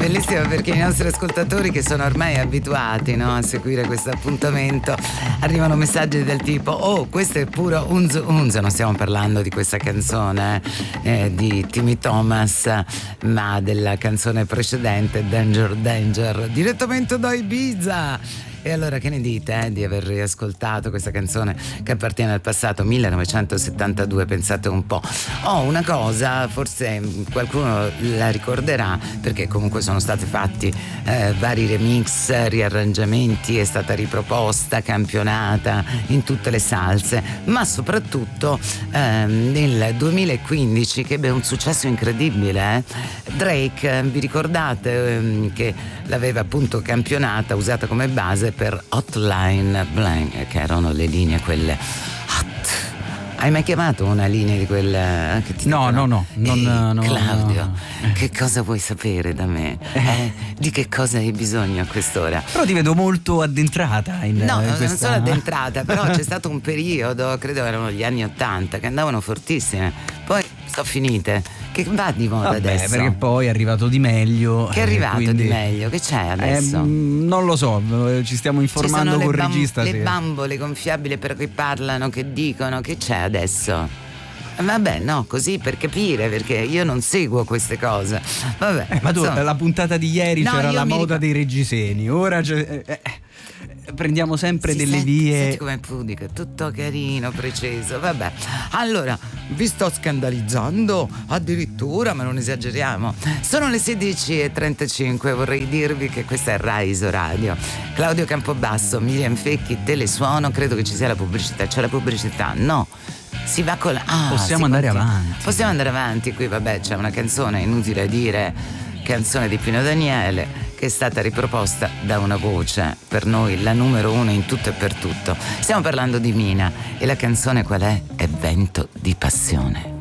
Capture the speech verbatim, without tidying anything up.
bellissimo perché i nostri ascoltatori, che sono ormai abituati, no, a seguire questo appuntamento, arrivano messaggi del tipo: oh, questo è puro unzo unzo. Non stiamo parlando di questa canzone eh, di Timmy Thomas, ma della canzone precedente, Danger Danger, direttamente da Ibiza. E allora che ne dite eh, di aver riascoltato questa canzone che appartiene al passato, millenovecentosettantadue, pensate un po'. Oh, una cosa, forse qualcuno la ricorderà, perché comunque sono stati fatti eh, vari remix, riarrangiamenti, è stata riproposta, campionata in tutte le salse, ma soprattutto eh, nel duemilaquindici, che ebbe un successo incredibile. eh? Drake, vi ricordate eh, che l'aveva appunto campionata, usata come base per Hotline Bling, che erano le linee quelle hot. Hai mai chiamato una linea di quelle? Che ti no, dicono, no, no, Ehi, no, no, Claudio, no. che cosa vuoi sapere da me? Eh, di che cosa hai bisogno a quest'ora? Però ti vedo molto addentrata in, No, in non questa... sono addentrata, però c'è stato un periodo, credo erano gli anni ottanta, che andavano fortissime. Poi sono finite. Che va di moda Vabbè, adesso? perché poi è arrivato di meglio. Che è arrivato eh, quindi... di meglio? Che c'è adesso? Eh, non lo so, ci stiamo informando Ci sono col le bam- regista. le sì. bambole gonfiabili per che parlano, che dicono, che c'è adesso? Vabbè, no, così per capire, perché io non seguo queste cose. Vabbè, Eh, ma tu, insomma. la puntata di ieri No, c'era io la mi moda ric- dei reggiseni, ora c'è, eh, eh, prendiamo sempre Sì, delle senti, vie. senti com'è pudica, tutto carino, preciso. Vabbè, allora vi sto scandalizzando addirittura, ma non esageriamo. Sono le sedici e trentacinque, vorrei dirvi che questa è Rai Isoradio. Claudio Campobasso, Miriam Fecchi, Telesuono. Credo che ci sia la pubblicità. C'è la pubblicità? No. Si va con la... ah, Possiamo si andare continua. avanti. Possiamo andare avanti. Qui vabbè c'è una canzone, inutile dire, canzone di Pino Daniele, che è stata riproposta da una voce, per noi la numero uno in tutto e per tutto. Stiamo parlando di Mina, e la canzone qual è? È Vento di passione.